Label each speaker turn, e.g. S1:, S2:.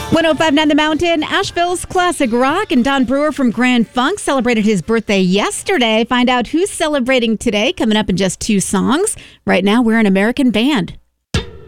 S1: 105.9 The Mountain, Asheville's classic rock, and Don Brewer from Grand Funk celebrated his birthday yesterday. Find out who's celebrating today, coming up in just 2 songs. Right now, we're an American band.